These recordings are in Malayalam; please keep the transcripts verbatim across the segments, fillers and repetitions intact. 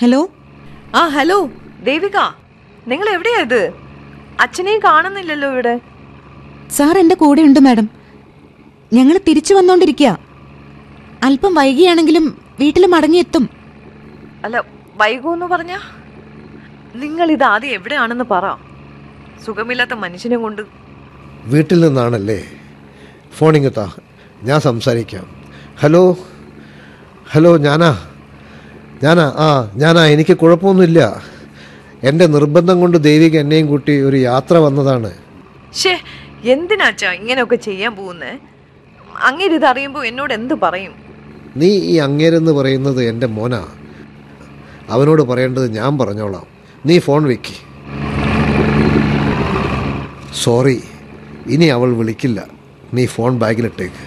ഹലോ. ആ ഹലോ ദേവിക, നിങ്ങൾ എവിടെയാ? ഇത് അച്ഛനെയും കാണുന്നില്ലല്ലോ ഇവിടെ. സാർ എൻ്റെ കൂടെ ഉണ്ട് മാഡം. ഞങ്ങൾ തിരിച്ചു വന്നോണ്ടിരിക്കുക. അല്പം വൈകിയാണെങ്കിലും വീട്ടിൽ മടങ്ങിയെത്തും. അല്ല, വൈകൂന്ന് പറഞ്ഞ നിങ്ങൾ ഇത് ആദ്യം എവിടെയാണെന്ന് പറ. സുഖമില്ലാത്ത മനുഷ്യനെ കൊണ്ട്. വീട്ടിൽ നിന്നാണല്ലേ? ഫോണിങ്ങത്താ, ഞാൻ സംസാരിക്കാം. ഹലോ ഹലോ ഞാനാ ഞാനാ ആ ഞാനാ എനിക്ക് കുഴപ്പമൊന്നുമില്ല. എൻ്റെ നിർബന്ധം കൊണ്ട് ദേവിക എന്നെയും കൂട്ടി ഒരു യാത്ര വന്നതാണ്. ഷേ, എന്തിനാച്ചാ ഇങ്ങനെയൊക്കെ ചെയ്യാൻ പോകുന്നേ? അങ്ങേരിത് അറിയുമ്പോൾ എന്നോട് എന്ത് പറയും? നീ ഈ അങ്ങേരെന്ന് പറയുന്നത് എൻ്റെ മോനാ. അവനോട് പറയേണ്ടത് ഞാൻ പറഞ്ഞോളാം. നീ ഫോൺ വെക്ക്. സോറി, ഇനി അവൾ വിളിക്കില്ല. നീ phone ബാഗിലിട്ടേക്ക്.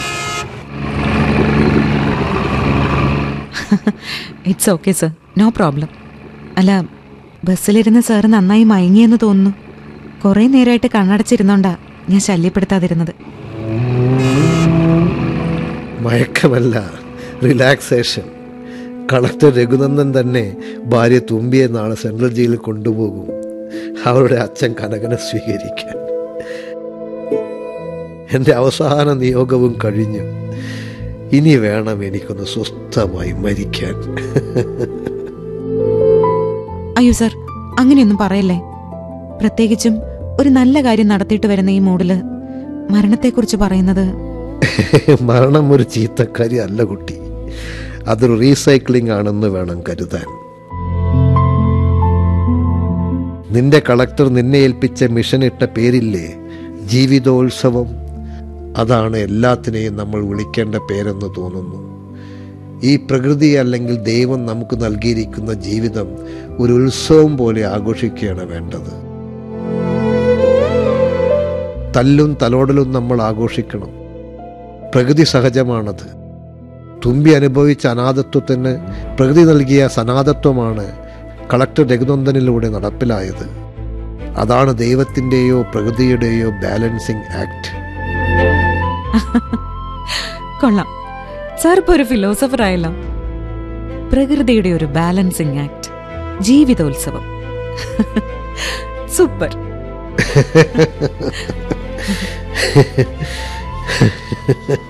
It's okay sir, no problem. അല്ല, ബസ്സിലിരുന്ന് സാറ് നന്നായി മയങ്ങിയെന്ന് തോന്നുന്നു. കുറേ നേരമായിട്ട് കണ്ണടച്ചിരുന്നോണ്ടാ ഞാൻ ശല്യപ്പെടുത്താതിരുന്നത്. മയക്കമല്ല, റിലാക്സേഷൻ. കളക്ടർ രഘുനന്ദൻ തന്നെ ഭാര്യ തുമ്പിയെ നാളെ സെൻട്രൽ ജയിലിൽ കൊണ്ടുപോകും, അവരുടെ അച്ഛൻ കനകനെ സ്വീകരിക്കാൻ. എൻ്റെ അവസാന നിയോഗവും കഴിഞ്ഞു. ഇനി വേണം എനിക്കൊന്ന് സ്വസ്ഥമായി മരിക്കാൻ. അയ്യോ സർ, അങ്ങനെയൊന്നും പറയല്ലേ. പ്രത്യേകിച്ചും ഒരു നല്ല കാര്യം നടത്തിയിട്ട് വരുന്ന ഈ മൂഡില് മരണത്തെക്കുറിച്ച് പറയുന്നത്. മരണം ഒരു ചീത്തക്കാരി അല്ല കുട്ടി, അതൊരു റീസൈക്ലിംഗ് ആണെന്ന് വേണം കരുതാൻ. നിന്റെ കളക്ടർ നിന്നെ ഏൽപ്പിച്ച മിഷൻ ഇട്ട പേരില്ലേ, ജീവിതോത്സവം? അതാണ് എല്ലാത്തിനെയും നമ്മൾ വിളിക്കേണ്ട പേരെന്ന് തോന്നുന്നു. ഈ പ്രകൃതി അല്ലെങ്കിൽ ദൈവം നമുക്ക് നൽകിയിരിക്കുന്ന ജീവിതം ഒരു ഉത്സവം പോലെ ആഘോഷിക്കുകയാണ് വേണ്ടത്. തല്ലും തലോടലും നമ്മൾ ആഘോഷിക്കണം. പ്രകൃതി സഹജമാണത്. തുമ്പി അനുഭവിച്ച അനാഥത്വത്തിന് പ്രകൃതി നൽകിയ സനാഥത്വമാണ് കളക്ടർ രഘുനന്ദനിലൂടെ നടപ്പിലായത്. അതാണ് ദൈവത്തിൻ്റെയോ പ്രകൃതിയുടെയോ ബാലൻസിങ് ആക്ട്. കൊള്ളാം, സാർ ഇപ്പൊ ഒരു ഫിലോസഫർ ആയല്ലോ. പ്രകൃതിയുടെ ഒരു ബാലൻസിങ് ആക്ട്, ജീവിതോത്സവം. സൂപ്പർ.